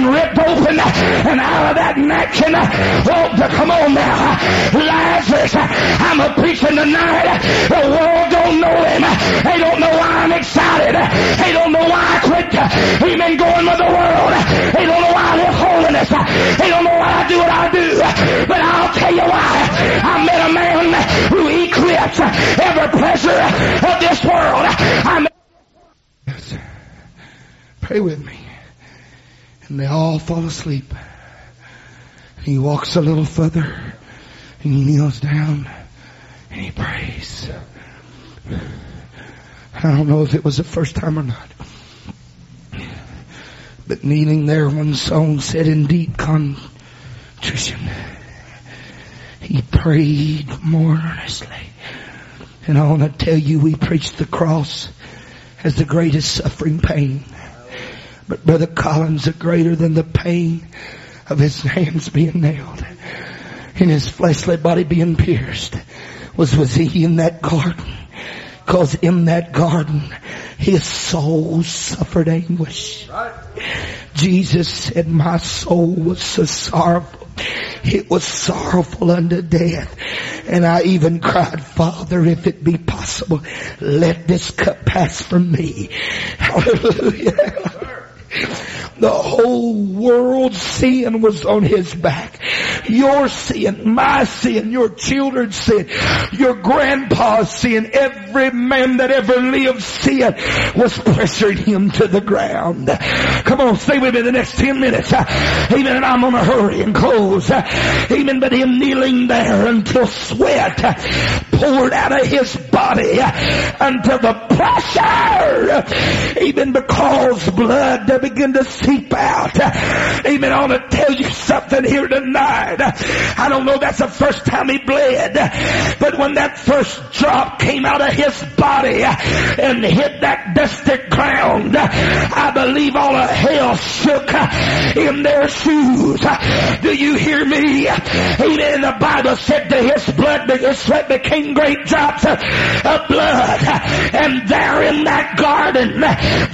and ripped open, and out of that napkin, come on now, Lazarus, I'm a preaching tonight. The world don't know him. They don't know why I'm excited. They don't know why I quit. He's been going with the world. They don't know why I live holiness. They don't know why I do what I do. But I'll tell you why. I met a man who eclipsed every pleasure of this world. Yes. Pray with me. And they all fall asleep. He walks a little further and he kneels down and he prays. I don't know if it was the first time or not, but kneeling there, one song said, in deep contrition, he prayed more earnestly. And I want to tell you, we preach the cross as the greatest suffering pain. But Brother Collins, the greater than the pain of his hands being nailed and his fleshly body being pierced was he in that garden. Because in that garden, his soul suffered anguish. Right. Jesus said, my soul was so sorrowful. It was sorrowful unto death. And I even cried, Father, if it be possible, let this cup pass from me. Hallelujah. The whole world's sin was on his back. Your sin, my sin, your children's sin, your grandpa's sin, every man that ever lived sin was pressuring him to the ground. Come on, stay with me the next 10 minutes. Amen. And I'm going to hurry and close. Amen. But him kneeling there until sweat poured out of his body, until the pressure, even because blood began to seep out. Amen. I want to tell you something here tonight. I don't know that's the first time he bled, but when that first drop came out of his body and hit that dusty ground, I believe all of hell shook in their shoes. Do you hear me? Amen. The Bible said that his sweat became great drops of blood, and there in that garden